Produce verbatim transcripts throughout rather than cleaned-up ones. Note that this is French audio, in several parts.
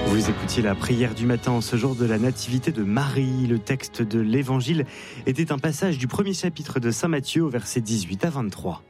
Vous écoutiez la prière du matin en ce jour de la nativité de Marie. Le texte de l'évangile était un passage du premier chapitre de Saint Matthieu au verset dix-huit à vingt-trois.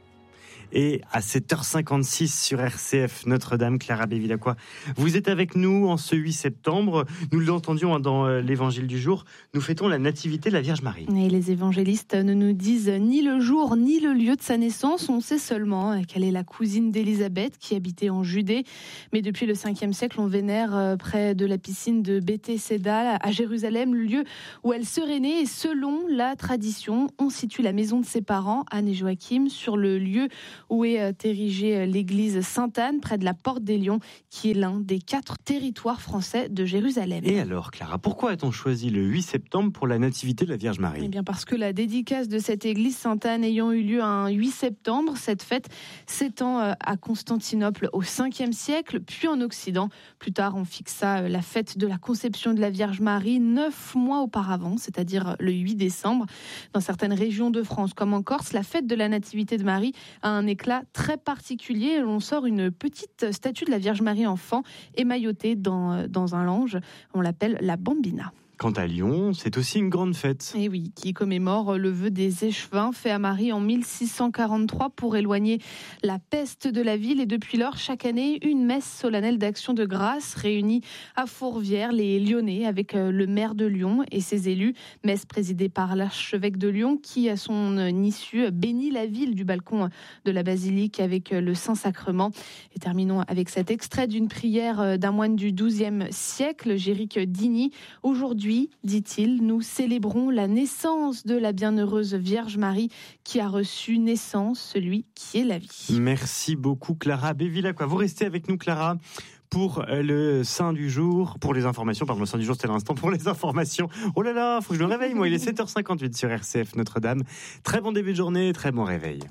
Et à sept heures cinquante-six sur R C F Notre-Dame, Clara Bevilacqua, vous êtes avec nous en ce huit septembre. Nous l'entendions dans l'évangile du jour. Nous fêtons la nativité de la Vierge Marie. Et les évangélistes ne nous disent ni le jour ni le lieu de sa naissance. On sait seulement qu'elle est la cousine d'Élisabeth qui habitait en Judée. Mais depuis le cinquième siècle, on vénère près de la piscine de Béthesda à Jérusalem le lieu où elle serait née. Et selon la tradition, on situe la maison de ses parents, Anne et Joachim, sur le lieu où est érigée l'église Sainte-Anne, près de la Porte des Lions, qui est l'un des quatre territoires français de Jérusalem. Et alors, Clara, pourquoi a-t-on choisi le huit septembre pour la nativité de la Vierge Marie ? Eh bien parce que la dédicace de cette église Sainte-Anne ayant eu lieu un huit septembre, cette fête s'étend à Constantinople au cinquième siècle, puis en Occident. Plus tard, on fixa la fête de la conception de la Vierge Marie neuf mois auparavant, c'est-à-dire le huit décembre. Dans certaines régions de France, comme en Corse, la fête de la nativité de Marie a un éclat très particulier. On sort une petite statue de la Vierge Marie enfant émaillotée dans, dans un lange. On l'appelle la Bambina. Quant à Lyon, c'est aussi une grande fête. Et oui, qui commémore le vœu des échevins fait à Marie en mille six cent quarante-trois pour éloigner la peste de la ville. Et depuis lors, chaque année, une messe solennelle d'action de grâce réunit à Fourvière les Lyonnais avec le maire de Lyon et ses élus. Messe présidée par l'archevêque de Lyon qui, à son issue, bénit la ville du balcon de la basilique avec le Saint-Sacrement. Et terminons avec cet extrait d'une prière d'un moine du douzième siècle, Géric Digny. Aujourd'hui, dit-il, nous célébrons la naissance de la bienheureuse Vierge Marie qui a reçu naissance, celui qui est la vie. Merci beaucoup Clara Bevilacqua. Vous restez avec nous Clara pour le Saint du jour, pour les informations, pardon, le Saint du jour c'était l'instant pour les informations. Oh là là, faut que je me réveille moi, il est sept heures cinquante-huit sur R C F Notre-Dame. Très bon début de journée, très bon réveil.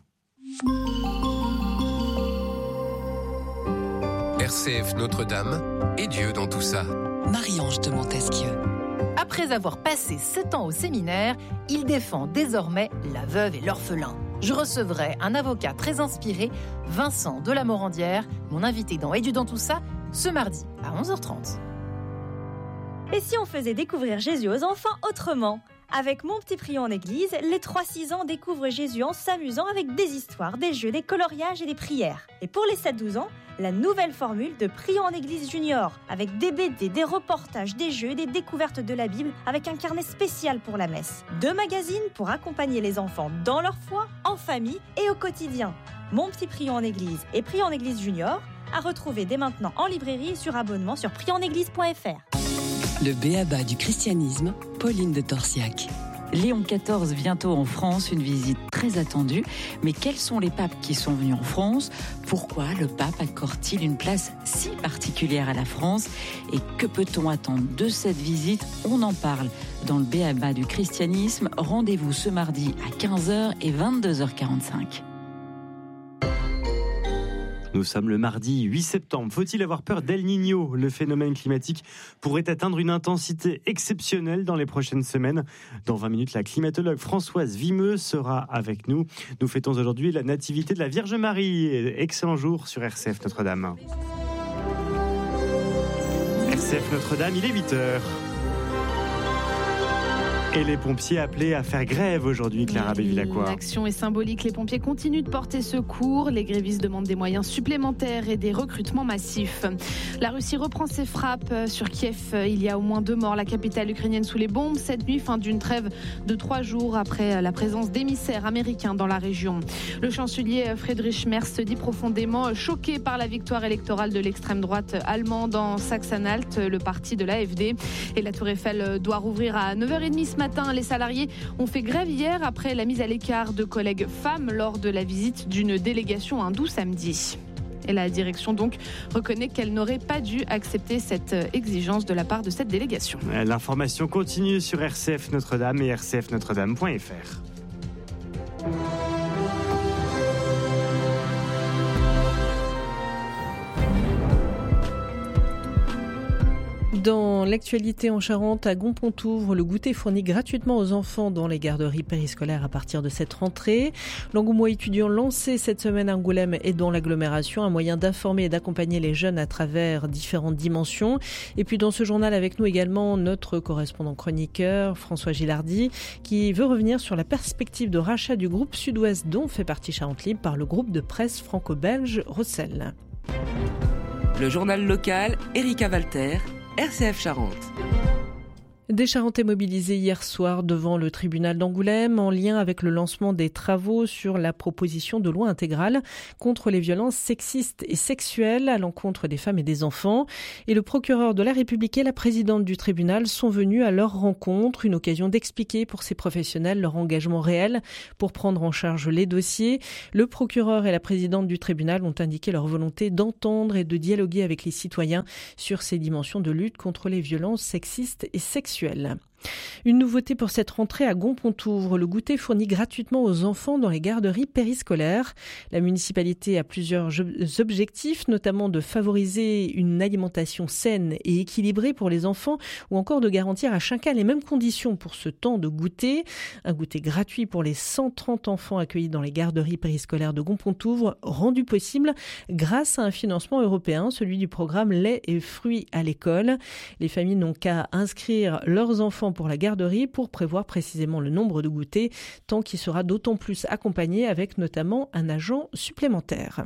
R C F Notre-Dame et Dieu dans tout ça. Marie-Ange de Montesquieu. Après avoir passé sept ans au séminaire, il défend désormais la veuve et l'orphelin. Je recevrai un avocat très inspiré, Vincent de la Morandière, mon invité dans Et Dieu dans tout ça, ce mardi à onze heures trente. Et si on faisait découvrir Jésus aux enfants autrement ? Avec Mon Petit Prion en Église, les trois six ans découvrent Jésus en s'amusant avec des histoires, des jeux, des coloriages et des prières. Et pour les sept douze ans, la nouvelle formule de Prion en Église Junior, avec des B D, des reportages, des jeux et des découvertes de la Bible, avec un carnet spécial pour la messe. Deux magazines pour accompagner les enfants dans leur foi, en famille et au quotidien. Mon Petit Prion en Église et Prion en Église Junior, à retrouver dès maintenant en librairie et sur abonnement sur prion en église point f r. Le b.a.-ba du christianisme, Pauline de Torsiac. Léon quatorze bientôt en France, une visite très attendue. Mais quels sont les papes qui sont venus en France ? Pourquoi le pape accorde-t-il une place si particulière à la France ? Et que peut-on attendre de cette visite ? On en parle dans le b.a.-ba du christianisme. Rendez-vous ce mardi à quinze heures et vingt-deux heures quarante-cinq. Nous sommes le mardi huit septembre. Faut-il avoir peur d'El Niño ? Le phénomène climatique pourrait atteindre une intensité exceptionnelle dans les prochaines semaines. Dans vingt minutes, la climatologue Françoise Vimeux sera avec nous. Nous fêtons aujourd'hui la nativité de la Vierge Marie. Excellent jour sur R C F Notre-Dame. R C F Notre-Dame, il est huit heures. Et les pompiers appelés à faire grève aujourd'hui, Clara Bevilacqua. L'action est symbolique. Les pompiers continuent de porter secours. Les grévistes demandent des moyens supplémentaires et des recrutements massifs. La Russie reprend ses frappes sur Kiev. Il y a au moins deux morts. La capitale ukrainienne sous les bombes cette nuit, fin d'une trêve de trois jours après la présence d'émissaires américains dans la région. Le chancelier Friedrich Merz se dit profondément choqué par la victoire électorale de l'extrême droite allemande en Saxe-Anhalt, le parti de l'A F D. Et la Tour Eiffel doit rouvrir à neuf heures trente ce matin. Les salariés ont fait grève hier après la mise à l'écart de collègues femmes lors de la visite d'une délégation hindoue samedi. Et la direction donc reconnaît qu'elle n'aurait pas dû accepter cette exigence de la part de cette délégation. L'information continue sur R C F Notre-Dame et r c f notre dame point f r. Dans l'actualité en Charente, à Gonpontouvre, le goûter fourni gratuitement aux enfants dans les garderies périscolaires à partir de cette rentrée. L'engouement étudiant lancé cette semaine à Angoulême et dans l'agglomération, un moyen d'informer et d'accompagner les jeunes à travers différentes dimensions. Et puis dans ce journal avec nous également notre correspondant chroniqueur François Gilardi qui veut revenir sur la perspective de rachat du groupe Sud-Ouest dont fait partie Charente Libre par le groupe de presse franco-belge Rossel. Le journal local, Erika Walter, R C F Charente. Des Charentais mobilisés hier soir devant le tribunal d'Angoulême en lien avec le lancement des travaux sur la proposition de loi intégrale contre les violences sexistes et sexuelles à l'encontre des femmes et des enfants. Et le procureur de la République et la présidente du tribunal sont venus à leur rencontre, une occasion d'expliquer pour ces professionnels leur engagement réel pour prendre en charge les dossiers. Le procureur et la présidente du tribunal ont indiqué leur volonté d'entendre et de dialoguer avec les citoyens sur ces dimensions de lutte contre les violences sexistes et sexuelles. Une nouveauté pour cette rentrée à Gonpontouvre, le goûter fourni gratuitement aux enfants dans les garderies périscolaires. La municipalité a plusieurs objectifs, notamment de favoriser une alimentation saine et équilibrée pour les enfants ou encore de garantir à chacun les mêmes conditions pour ce temps de goûter. Un goûter gratuit pour les cent trente enfants accueillis dans les garderies périscolaires de Gonpontouvre, rendu possible grâce à un financement européen, celui du programme lait et fruits à l'école. Les familles n'ont qu'à inscrire leurs enfants pour la garderie pour prévoir précisément le nombre de goûters, tant qu'il sera d'autant plus accompagné avec notamment un agent supplémentaire.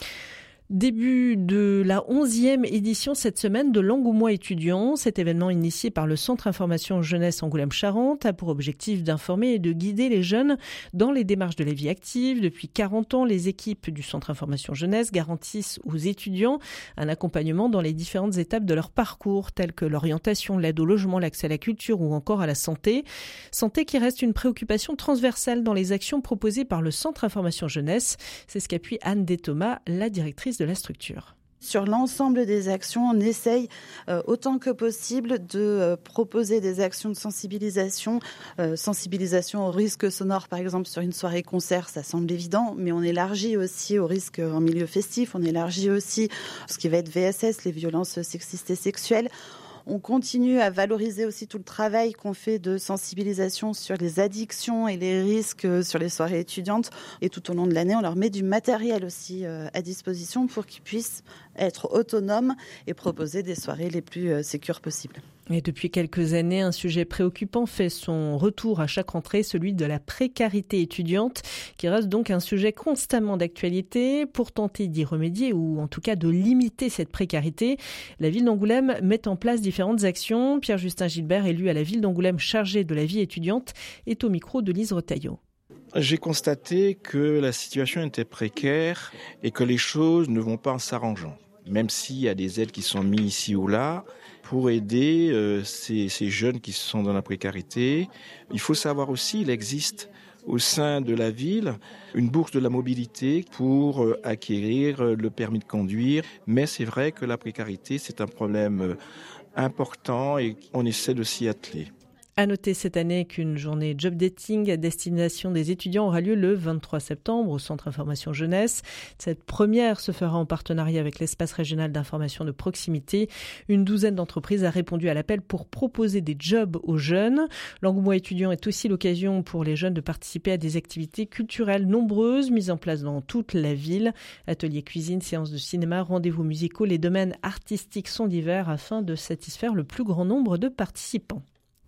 Début de la onzième édition cette semaine de l'Engoumois étudiant. Cet événement initié par le Centre Information Jeunesse Angoulême-Charente a pour objectif d'informer et de guider les jeunes dans les démarches de la vie active. Depuis quarante ans, les équipes du Centre Information Jeunesse garantissent aux étudiants un accompagnement dans les différentes étapes de leur parcours, telles que l'orientation, l'aide au logement, l'accès à la culture ou encore à la santé. Santé qui reste une préoccupation transversale dans les actions proposées par le Centre Information Jeunesse. C'est ce qu'appuie Anne Déthomas, la directrice de la structure. Sur l'ensemble des actions, on essaye euh, autant que possible de euh, proposer des actions de sensibilisation. Euh, sensibilisation au risque sonore, par exemple, sur une soirée concert, ça semble évident, mais on élargit aussi au risque en milieu festif, on élargit aussi ce qui va être V S S, les violences sexistes et sexuelles. On continue à valoriser aussi tout le travail qu'on fait de sensibilisation sur les addictions et les risques sur les soirées étudiantes. Et tout au long de l'année, on leur met du matériel aussi à disposition pour qu'ils puissent être autonomes et proposer des soirées les plus sécures possibles. Et depuis quelques années, un sujet préoccupant fait son retour à chaque rentrée, celui de la précarité étudiante, qui reste donc un sujet constamment d'actualité. Pour tenter d'y remédier, ou en tout cas de limiter cette précarité, la ville d'Angoulême met en place différentes actions. Pierre-Justin Gilbert, élu à la ville d'Angoulême chargé de la vie étudiante, est au micro de Lise Retailleau. J'ai constaté que la situation était précaire et que les choses ne vont pas en s'arrangeant. Même s'il y a des aides qui sont mises ici ou là, pour aider euh, ces, ces jeunes qui sont dans la précarité. Il faut savoir aussi, il existe au sein de la ville une bourse de la mobilité pour euh, acquérir euh, le permis de conduire. Mais c'est vrai que la précarité, c'est un problème euh, important et on essaie de s'y atteler. À noter cette année qu'une journée job dating à destination des étudiants aura lieu le vingt-trois septembre au Centre Information Jeunesse. Cette première se fera en partenariat avec l'espace régional d'information de proximité. Une douzaine d'entreprises a répondu à l'appel pour proposer des jobs aux jeunes. L'Engoumois étudiant est aussi l'occasion pour les jeunes de participer à des activités culturelles nombreuses mises en place dans toute la ville. Ateliers cuisine, séances de cinéma, rendez-vous musicaux, les domaines artistiques sont divers afin de satisfaire le plus grand nombre de participants.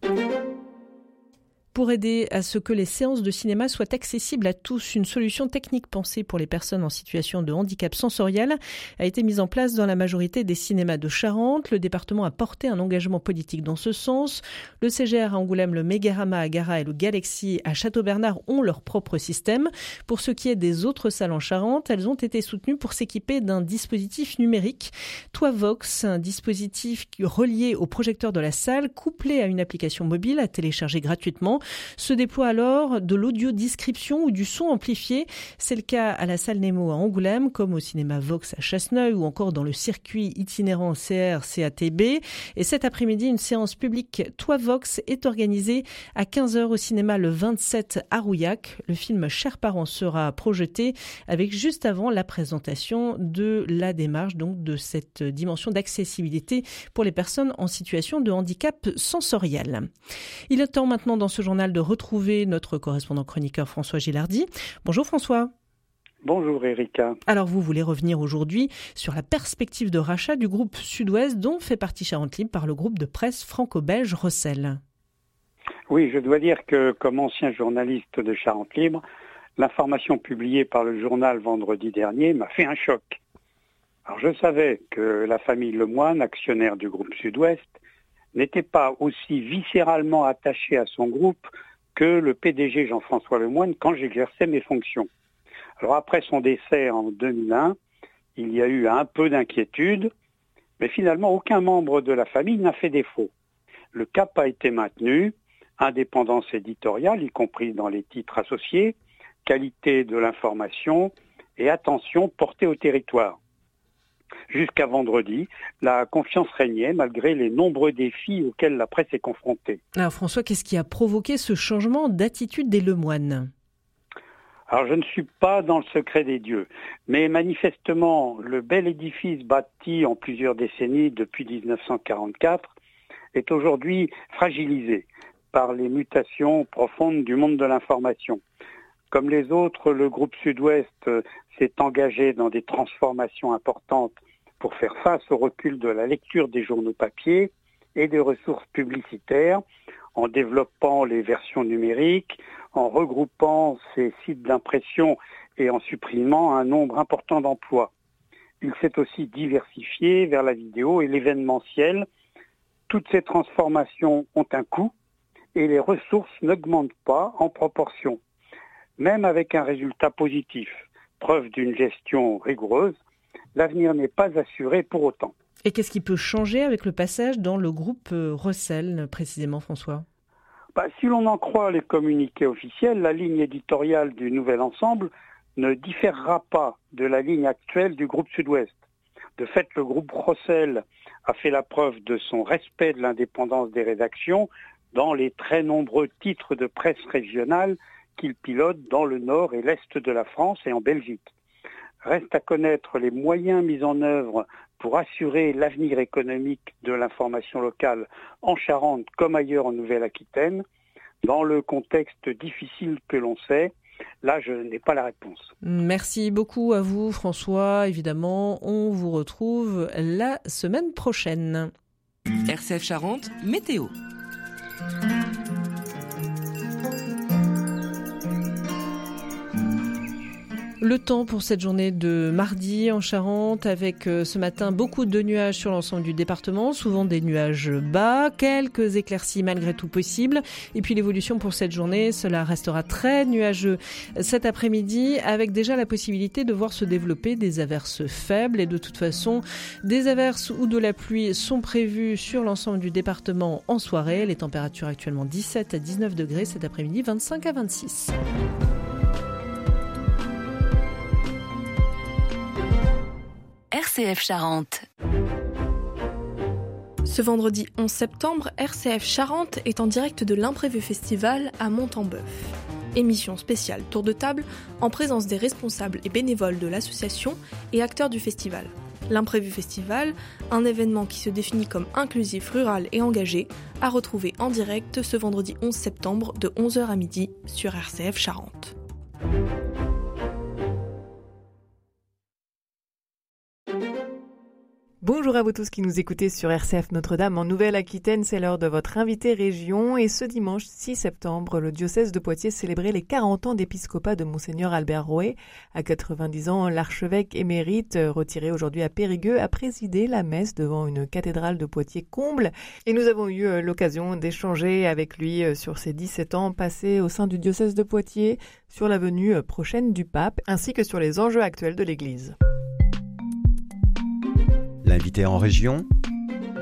Pour aider à ce que les séances de cinéma soient accessibles à tous, une solution technique pensée pour les personnes en situation de handicap sensoriel a été mise en place dans la majorité des cinémas de Charente. Le département a porté un engagement politique dans ce sens. Le C G R à Angoulême, le Megarama à Gara et le Galaxy à Château-Bernard ont leur propre système. Pour ce qui est des autres salles en Charente, elles ont été soutenues pour s'équiper d'un dispositif numérique. Toivox, un dispositif relié au projecteur de la salle, couplé à une application mobile à télécharger gratuitement. se déploie alors de l'audio-description ou du son amplifié. C'est le cas à la salle Nemo à Angoulême, comme au cinéma Vox à Chasseneuil ou encore dans le circuit itinérant C R C A T B. Et cet après-midi, une séance publique Toi Vox est organisée à quinze heures au cinéma le vingt-sept à Rouillac. Le film Chers parents sera projeté avec juste avant la présentation de la démarche, donc de cette dimension d'accessibilité pour les personnes en situation de handicap sensoriel. Il est temps maintenant dans ce journal de retrouver notre correspondant chroniqueur François Gilardi. Bonjour François. Bonjour Erika. Alors vous voulez revenir aujourd'hui sur la perspective de rachat du groupe Sud-Ouest dont fait partie Charente Libre par le groupe de presse franco-belge Rossel. Oui, je dois dire que comme ancien journaliste de Charente Libre, l'information publiée par le journal vendredi dernier m'a fait un choc. Alors je savais que la famille Lemoine, actionnaire du groupe Sud-Ouest, n'était pas aussi viscéralement attachée à son groupe que le P D G Jean-François Lemoine quand j'exerçais mes fonctions. Alors après son décès en deux mille un, il y a eu un peu d'inquiétude, mais finalement aucun membre de la famille n'a fait défaut. Le cap a été maintenu, indépendance éditoriale, y compris dans les titres associés, qualité de l'information et attention portée au territoire. Jusqu'à vendredi, la confiance régnait malgré les nombreux défis auxquels la presse est confrontée. Alors François, qu'est-ce qui a provoqué ce changement d'attitude des Lemoine ? Alors je ne suis pas dans le secret des dieux, mais manifestement le bel édifice bâti en plusieurs décennies depuis dix-neuf cent quarante-quatre est aujourd'hui fragilisé par les mutations profondes du monde de l'information. Comme les autres, le groupe Sud-Ouest s'est engagé dans des transformations importantes pour faire face au recul de la lecture des journaux papier et des ressources publicitaires, en développant les versions numériques, en regroupant ces sites d'impression et en supprimant un nombre important d'emplois. Il s'est aussi diversifié vers la vidéo et l'événementiel. Toutes ces transformations ont un coût et les ressources n'augmentent pas en proportion. Même avec un résultat positif, preuve d'une gestion rigoureuse, l'avenir n'est pas assuré pour autant. Et qu'est-ce qui peut changer avec le passage dans le groupe Rossel, précisément, François ? Bah, si l'on en croit les communiqués officiels, la ligne éditoriale du nouvel ensemble ne différera pas de la ligne actuelle du groupe Sud-Ouest. De fait, le groupe Rossel a fait la preuve de son respect de l'indépendance des rédactions dans les très nombreux titres de presse régionale qu'il pilote dans le nord et l'est de la France et en Belgique. Reste à connaître les moyens mis en œuvre pour assurer l'avenir économique de l'information locale en Charente comme ailleurs en Nouvelle-Aquitaine. Dans le contexte difficile que l'on sait, là je n'ai pas la réponse. Merci beaucoup à vous François. Évidemment, on vous retrouve la semaine prochaine. R C F Charente, météo. Le temps pour cette journée de mardi en Charente, avec ce matin beaucoup de nuages sur l'ensemble du département, souvent des nuages bas, quelques éclaircies malgré tout possibles. Et puis l'évolution pour cette journée, cela restera très nuageux cet après-midi, avec déjà la possibilité de voir se développer des averses faibles. Et de toute façon, des averses ou de la pluie sont prévues sur l'ensemble du département en soirée. Les températures actuellement dix-sept à dix-neuf degrés, cet après-midi vingt-cinq à vingt-six. R C F Charente. Ce vendredi onze septembre, R C F Charente est en direct de l'Imprévu Festival à Montembeuf. Émission spéciale tour de table en présence des responsables et bénévoles de l'association et acteurs du festival. L'Imprévu Festival, un événement qui se définit comme inclusif, rural et engagé, à retrouver en direct ce vendredi onze septembre de onze heures à midi sur R C F Charente. Bonjour à vous tous qui nous écoutez sur R C F Notre-Dame en Nouvelle-Aquitaine, c'est l'heure de votre invité région et ce dimanche six septembre, le diocèse de Poitiers célébrait les quarante ans d'épiscopat de Monseigneur Albert Roé. À quatre-vingt-dix ans, l'archevêque émérite, retiré aujourd'hui à Périgueux, a présidé la messe devant une cathédrale de Poitiers comble et nous avons eu l'occasion d'échanger avec lui sur ces dix-sept ans passés au sein du diocèse de Poitiers, sur la venue prochaine du pape ainsi que sur les enjeux actuels de l'Église. L'invité en région,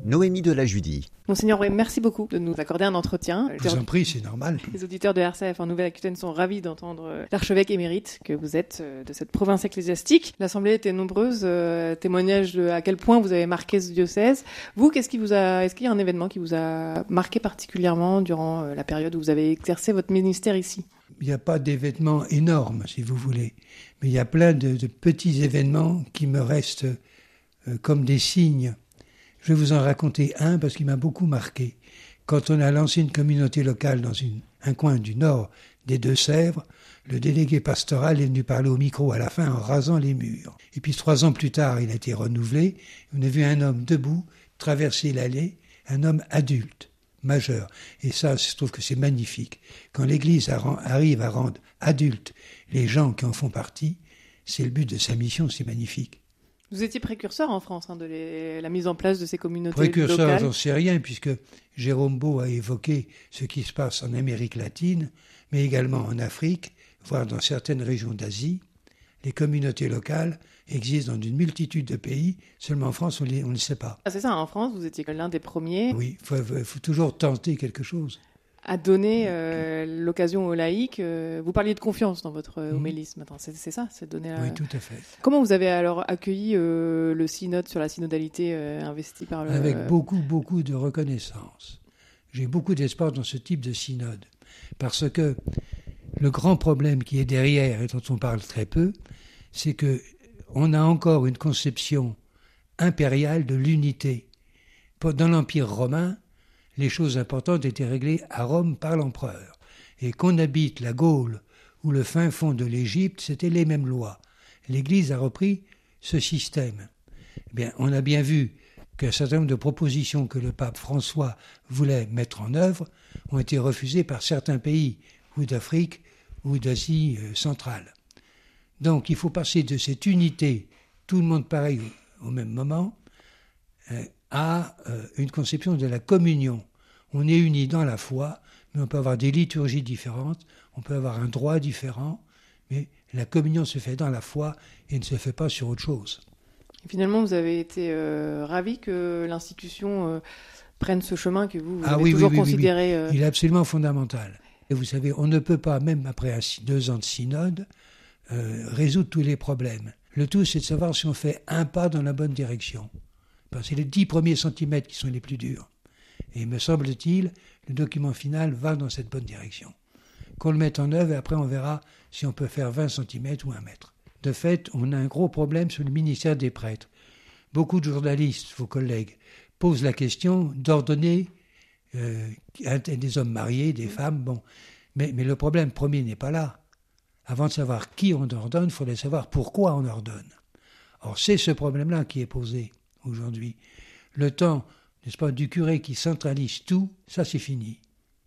Noémie de la Judie. Monseigneur, merci beaucoup de nous accorder un entretien. Je vous en prie, c'est normal. Les auditeurs de R C F en Nouvelle-Aquitaine sont ravis d'entendre l'archevêque émérite que vous êtes de cette province ecclésiastique. L'Assemblée était nombreuse, euh, témoignage de à quel point vous avez marqué ce diocèse. Vous, qu'est-ce qui vous a, est-ce qu'il y a un événement qui vous a marqué particulièrement durant la période où vous avez exercé votre ministère ici ? Il n'y a pas d'événements énormes, si vous voulez, mais il y a plein de, de petits événements qui me restent euh, comme des signes. Je vais vous en raconter un parce qu'il m'a beaucoup marqué. Quand on a lancé une communauté locale dans une, un coin du nord des Deux-Sèvres, le délégué pastoral est venu parler au micro à la fin en rasant les murs. Et puis trois ans plus tard, il a été renouvelé. On a vu un homme debout traverser l'allée, un homme adulte, majeur. Et ça, je trouve que c'est magnifique. Quand l'Église arrive à rendre adultes les gens qui en font partie, c'est le but de sa mission, c'est magnifique. Vous étiez précurseur en France hein, de les, la mise en place de ces communautés précurseur, locales. Précurseur, j'en sais rien, puisque Jérôme Beau a évoqué ce qui se passe en Amérique latine, mais également en Afrique, voire dans certaines régions d'Asie. Les communautés locales existent dans une multitude de pays, seulement en France, on ne le sait pas. Ah, c'est ça, en France, vous étiez l'un des premiers. Oui, il faut, faut toujours tenter quelque chose. À donner euh, l'occasion aux laïcs. Euh, vous parliez de confiance dans votre euh, homélie ce matin, c'est, c'est ça, c'est donner. La... Oui, tout à fait. Comment vous avez alors accueilli euh, le synode sur la synodalité euh, investi par le... Avec beaucoup, beaucoup de reconnaissance. J'ai beaucoup d'espoir dans ce type de synode, parce que le grand problème qui est derrière et dont on parle très peu, c'est que on a encore une conception impériale de l'unité. Dans l'Empire romain, les choses importantes étaient réglées à Rome par l'empereur. Et qu'on habite la Gaule ou le fin fond de l'Égypte, c'était les mêmes lois. L'Église a repris ce système. Eh bien, on a bien vu qu'un certain nombre de propositions que le pape François voulait mettre en œuvre ont été refusées par certains pays, ou d'Afrique ou d'Asie centrale. Donc il faut passer de cette unité, tout le monde pareil au même moment, euh, à euh, une conception de la communion. On est unis dans la foi, mais on peut avoir des liturgies différentes, on peut avoir un droit différent, mais la communion se fait dans la foi et ne se fait pas sur autre chose. Et finalement, vous avez été euh, ravi que l'institution euh, prenne ce chemin que vous, vous ah, avez oui, toujours oui, oui, considéré... Oui, oui. Euh... Il est absolument fondamental. Et vous savez, on ne peut pas, même après un, deux ans de synode, euh, résoudre tous les problèmes. Le tout, c'est de savoir si on fait un pas dans la bonne direction. C'est les dix premiers centimètres qui sont les plus durs. Et me semble-t-il, le document final va dans cette bonne direction. Qu'on le mette en œuvre et après on verra si on peut faire vingt centimètres ou un mètre. De fait, on a un gros problème sur le ministère des prêtres. Beaucoup de journalistes, vos collègues, posent la question d'ordonner euh, des hommes mariés, des femmes. Bon, mais, mais le problème premier n'est pas là. Avant de savoir qui on ordonne, il faudrait savoir pourquoi on ordonne. Or, c'est ce problème-là qui est posé aujourd'hui. Le temps, n'est-ce pas, du curé qui centralise tout, ça c'est fini.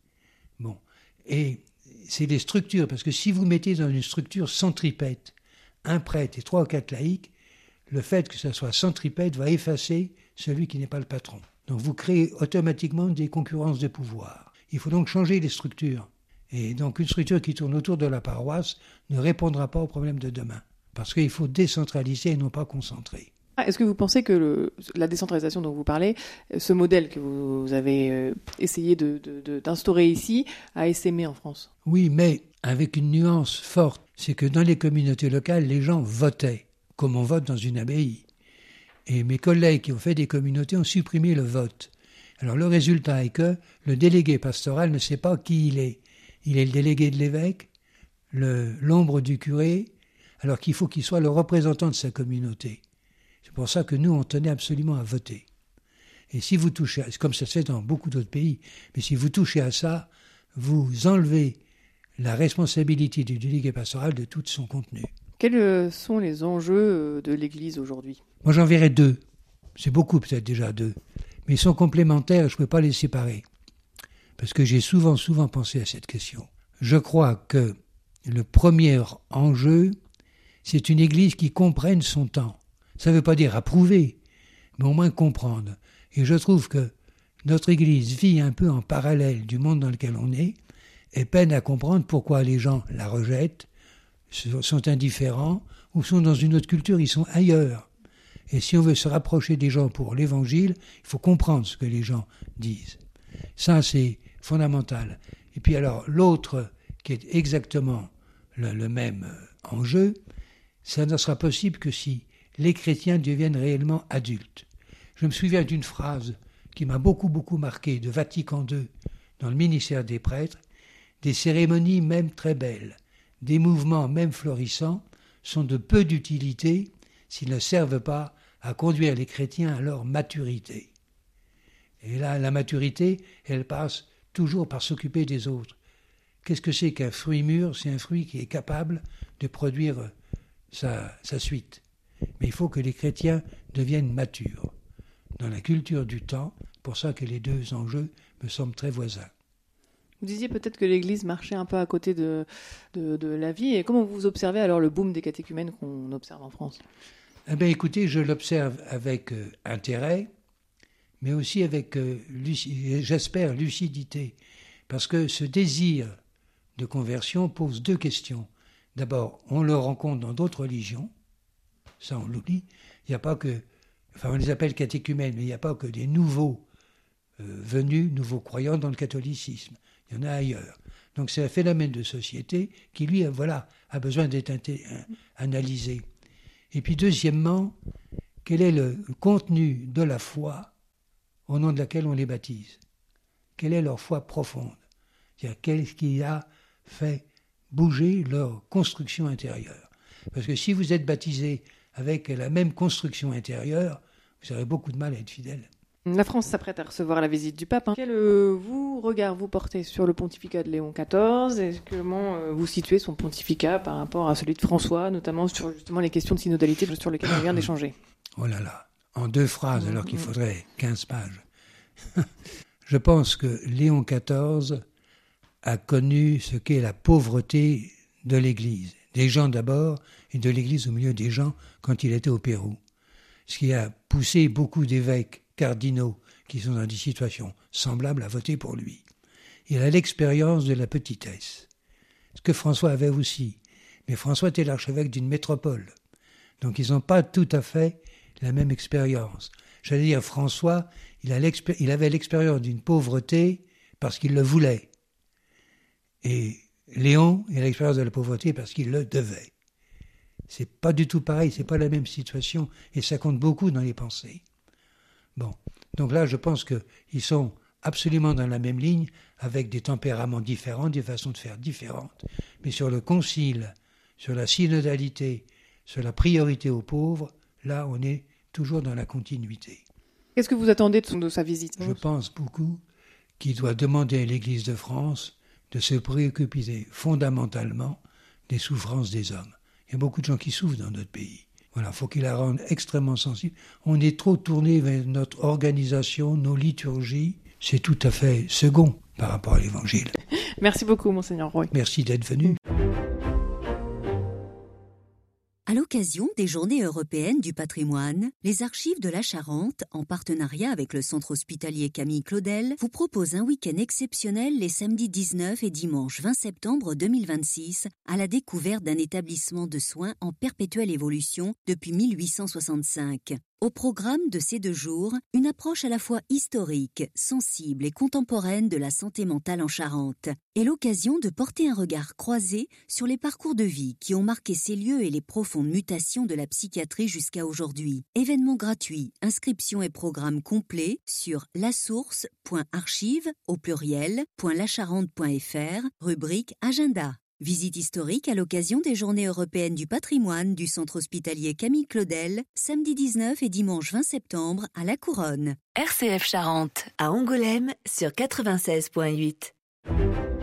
Bon, et c'est les structures, parce que si vous mettez dans une structure centripète un prêtre et trois ou quatre laïcs, le fait que ça soit centripète va effacer celui qui n'est pas le patron. Donc vous créez automatiquement des concurrences de pouvoir. Il faut donc changer les structures. Et donc une structure qui tourne autour de la paroisse ne répondra pas aux problèmes de demain. Parce qu'il faut décentraliser et non pas concentrer. Ah, est-ce que vous pensez que le, la décentralisation dont vous parlez, ce modèle que vous avez euh, essayé de, de, de, d'instaurer ici, a essaimé en France ? Oui, mais avec une nuance forte. C'est que dans les communautés locales, les gens votaient, comme on vote dans une abbaye. Et mes collègues qui ont fait des communautés ont supprimé le vote. Alors le résultat est que le délégué pastoral ne sait pas qui il est. Il est le délégué de l'évêque, le, l'ombre du curé, alors qu'il faut qu'il soit le représentant de sa communauté. C'est pour ça que nous, on tenait absolument à voter. Et si vous touchez, à, comme ça se fait dans beaucoup d'autres pays, mais si vous touchez à ça, vous enlevez la responsabilité du délégué pastoral de tout son contenu. Quels sont les enjeux de l'Église aujourd'hui ? Moi, j'en verrais deux. C'est beaucoup peut-être déjà deux. Mais ils sont complémentaires et je ne peux pas les séparer. Parce que j'ai souvent, souvent pensé à cette question. Je crois que le premier enjeu, c'est une Église qui comprenne son temps. Ça ne veut pas dire approuver, mais au moins comprendre. Et je trouve que notre Église vit un peu en parallèle du monde dans lequel on est et peine à comprendre pourquoi les gens la rejettent, sont indifférents ou sont dans une autre culture, ils sont ailleurs. Et si on veut se rapprocher des gens pour l'Évangile, il faut comprendre ce que les gens disent. Ça, c'est fondamental. Et puis alors, l'autre qui est exactement le, le même enjeu, ça ne sera possible que si les chrétiens deviennent réellement adultes. Je me souviens d'une phrase qui m'a beaucoup, beaucoup marqué de Vatican deux dans le ministère des prêtres. Des cérémonies même très belles, des mouvements même florissants, sont de peu d'utilité s'ils ne servent pas à conduire les chrétiens à leur maturité. Et là, la maturité, elle passe toujours par s'occuper des autres. Qu'est-ce que c'est qu'un fruit mûr ? C'est un fruit qui est capable de produire sa, sa suite. Mais il faut que les chrétiens deviennent matures dans la culture du temps, pour ça que les deux enjeux me semblent très voisins. Vous disiez peut-être que l'Église marchait un peu à côté de, de, de la vie. Et comment vous observez alors le boom des catéchumènes qu'on observe en France ? Eh bien, écoutez, je l'observe avec euh, intérêt, mais aussi avec, euh, luci- j'espère, lucidité. Parce que ce désir de conversion pose deux questions. D'abord, on le rencontre dans d'autres religions. Ça, on l'oublie. Il n'y a pas que... Enfin, on les appelle catéchumènes, mais il n'y a pas que des nouveaux euh, venus, nouveaux croyants dans le catholicisme. Il y en a ailleurs. Donc c'est un phénomène de société qui, lui, voilà, a besoin d'être inté- analysé. Et puis deuxièmement, quel est le contenu de la foi au nom de laquelle on les baptise ? Quelle est leur foi profonde ? C'est-à-dire, qu'est-ce qui a fait bouger leur construction intérieure ? Parce que si vous êtes baptisé avec la même construction intérieure, vous aurez beaucoup de mal à être fidèle. La France s'apprête à recevoir la visite du pape. Hein. Quel euh, vous, regard vous portez sur le pontificat de Léon quatorze et comment euh, vous situez son pontificat par rapport à celui de François, notamment sur justement les questions de synodalité sur lesquelles on vient d'échanger ? Oh là là, en deux phrases alors qu'il faudrait quinze pages. Je pense que Léon quatorze a connu ce qu'est la pauvreté de l'Église. Des gens d'abord, et de l'Église au milieu des gens quand il était au Pérou. Ce qui a poussé beaucoup d'évêques cardinaux qui sont dans des situations semblables à voter pour lui. Il a l'expérience de la petitesse. Ce que François avait aussi. Mais François était l'archevêque d'une métropole. Donc ils n'ont pas tout à fait la même expérience. J'allais dire, François, il, a l'expé- il avait l'expérience d'une pauvreté parce qu'il le voulait. Et Léon, il a l'expérience de la pauvreté parce qu'il le devait. C'est pas du tout pareil, c'est pas la même situation, et ça compte beaucoup dans les pensées. Bon, donc là, je pense qu'ils sont absolument dans la même ligne, avec des tempéraments différents, des façons de faire différentes. Mais sur le concile, sur la synodalité, sur la priorité aux pauvres, là, on est toujours dans la continuité. Qu'est-ce que vous attendez de, son, de sa visite ? Je pense beaucoup qu'il doit demander à l'Église de France de se préoccuper fondamentalement des souffrances des hommes. Il y a beaucoup de gens qui souffrent dans notre pays. Voilà, il faut qu'il la rende extrêmement sensible. On est trop tourné vers notre organisation, nos liturgies. C'est tout à fait second par rapport à l'Évangile. Merci beaucoup, Monseigneur Roy. Merci d'être venu. À l'occasion des Journées européennes du patrimoine, les Archives de la Charente, en partenariat avec le centre hospitalier Camille Claudel, vous proposent un week-end exceptionnel les samedis dix-neuf et dimanche vingt septembre deux mille vingt-six à la découverte d'un établissement de soins en perpétuelle évolution depuis mille huit cent soixante-cinq. Au programme de ces deux jours, une approche à la fois historique, sensible et contemporaine de la santé mentale en Charente, et l'occasion de porter un regard croisé sur les parcours de vie qui ont marqué ces lieux et les profondes mutations de la psychiatrie jusqu'à aujourd'hui. Événements gratuits, inscriptions et programmes complets sur lasource point archive au pluriel .lacharente point fr, rubrique Agenda. Visite historique à l'occasion des Journées européennes du patrimoine du centre hospitalier Camille Claudel, samedi dix-neuf et dimanche vingt septembre à La Couronne. R C F Charente, à Angoulême sur quatre-vingt-seize virgule huit.